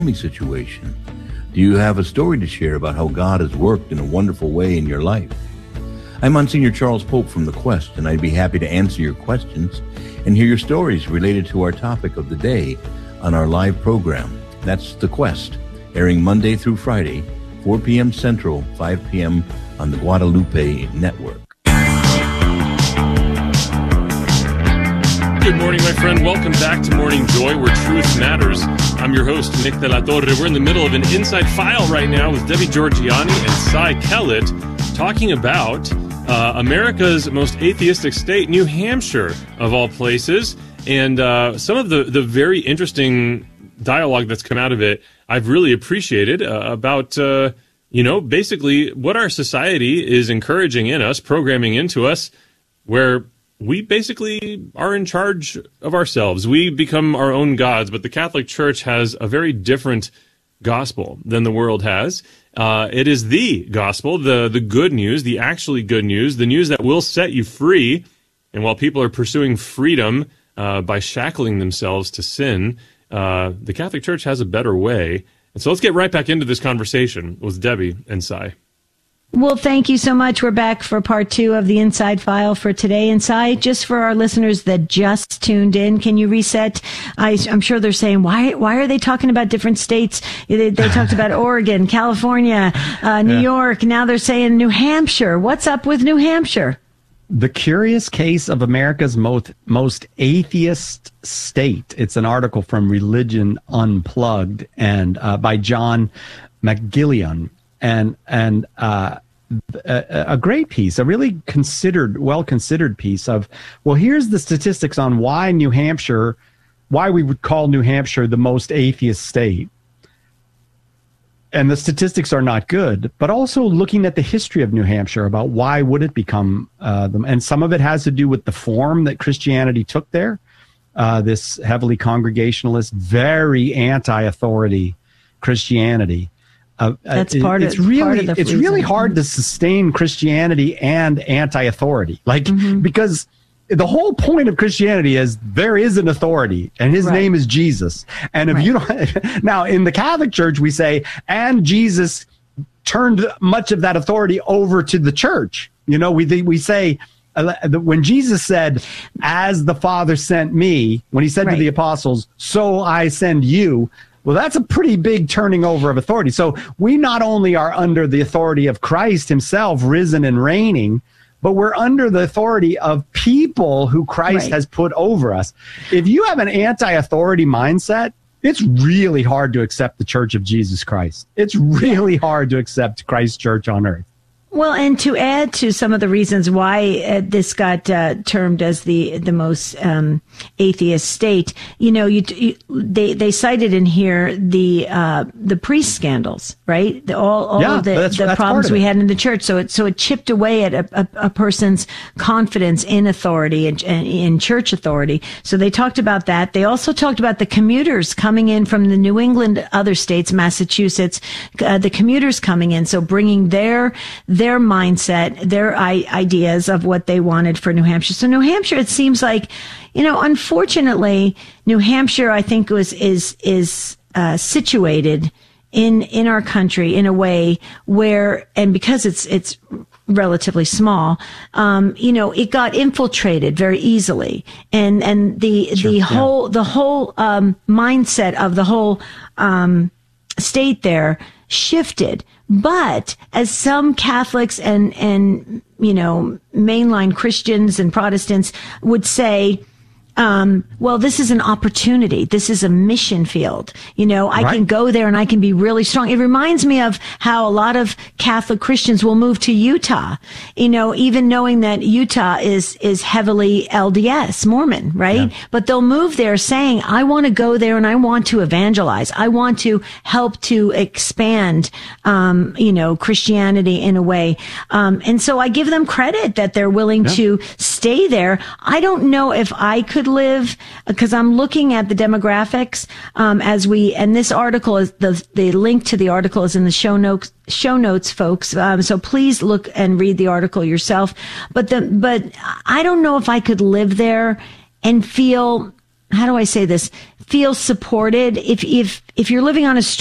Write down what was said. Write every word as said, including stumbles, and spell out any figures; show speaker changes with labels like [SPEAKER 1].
[SPEAKER 1] situation? Do you have a story to share about how God has worked in a wonderful way in your life? I'm Monsignor Charles Pope from The Quest, and I'd be happy to answer your questions and hear your stories related to our topic of the day on our live program. That's The Quest, airing Monday through Friday, four p.m. Central, five p.m. on the Guadalupe Network.
[SPEAKER 2] Good morning, my friend. Welcome back to Morning Joy, where truth matters. I'm your host, Nick De La Torre. We're in the middle of an Inside File right now with Debbie Georgianni and Cy Kellett talking about uh, America's most atheistic state, New Hampshire, of all places. And uh, some of the, the very interesting dialogue that's come out of it, I've really appreciated uh, about, uh, you know, basically what our society is encouraging in us, programming into us, where we basically are in charge of ourselves. We become our own gods, but the Catholic Church has a very different gospel than the world has. Uh, it is the gospel, the, the good news, the actually good news, the news that will set you free. And while people are pursuing freedom uh, by shackling themselves to sin, uh, the Catholic Church has a better way. And so let's get right back into this conversation with Debbie and Cy.
[SPEAKER 3] Well, thank you so much. We're back for part two of the Inside File for today. And Cy, just for our listeners that just tuned in, can you reset? I, I'm sure they're saying, why why are they talking about different states? They, they talked about Oregon, California, uh, New yeah. York. Now they're saying New Hampshire. What's up with New Hampshire?
[SPEAKER 4] The Curious Case of America's Most, most Atheist State. It's an article from Religion Unplugged and uh, by John McGillion. And and uh, a, a great piece, a really considered, well-considered piece of, well, here's the statistics on why New Hampshire, why we would call New Hampshire the most atheist state. And the statistics are not good, but also looking at the history of New Hampshire about why would it become uh, them. And some of it has to do with the form that Christianity took there, uh, this heavily Congregationalist, very anti-authority Christianity. Uh,
[SPEAKER 3] That's
[SPEAKER 4] it,
[SPEAKER 3] part
[SPEAKER 4] it's
[SPEAKER 3] of
[SPEAKER 4] really
[SPEAKER 3] part of the
[SPEAKER 4] it's
[SPEAKER 3] reason.
[SPEAKER 4] really hard to sustain Christianity and anti-authority, like mm-hmm. because the whole point of Christianity is there is an authority, and his right. name is Jesus. And if right. you don't, now in the Catholic Church we say, and Jesus turned much of that authority over to the church. You know, we we say. Uh, when Jesus said, as the Father sent me, when he said right. to the apostles, so I send you. Well, that's a pretty big turning over of authority. So we not only are under the authority of Christ himself, risen and reigning, but we're under the authority of people who Christ right. has put over us. If you have an anti-authority mindset, it's really hard to accept the Church of Jesus Christ. It's really hard to accept Christ's church on earth.
[SPEAKER 3] Well, and to add to some of the reasons why uh, this got uh, termed as the the most um, atheist state, you know, you, you they they cited in here the uh, the priest scandals, right? The, all all
[SPEAKER 4] yeah,
[SPEAKER 3] of the,
[SPEAKER 4] that's,
[SPEAKER 3] the
[SPEAKER 4] that's
[SPEAKER 3] problems we
[SPEAKER 4] it.
[SPEAKER 3] had in the church. So it so it chipped away at a, a, a person's confidence in authority and in, in church authority. So they talked about that. They also talked about the commuters coming in from the New England, other states, Massachusetts, uh, the commuters coming in. So bringing their their mindset, their I- ideas of what they wanted for New Hampshire. So New Hampshire, it seems like, you know, unfortunately, New Hampshire, I think was is is uh, situated in in our country in a way where, and because it's it's relatively small, um, you know, it got infiltrated very easily, and and the sure, the yeah. whole the whole um, mindset of the whole um, state there shifted. But as some Catholics and, and, you know, mainline Christians and Protestants would say, um, well, this is an opportunity. This is a mission field. You know, I right. can go there and I can be really strong. It reminds me of how a lot of Catholic Christians will move to Utah, you know, even knowing that Utah is, is heavily L D S, Mormon, right? Yeah. But they'll move there saying, I want to go there and I want to evangelize. I want to help to expand, um, you know, Christianity in a way. Um, and so I give them credit that they're willing yeah. to stay there. I don't know if I could live, because I'm looking at the demographics um, as we, and this article is the the link to the article is in the show notes show notes, folks. Um, so please look and read the article yourself. But the but I don't know if I could live there and feel, how do I say this? feel supported. If if if you're living on a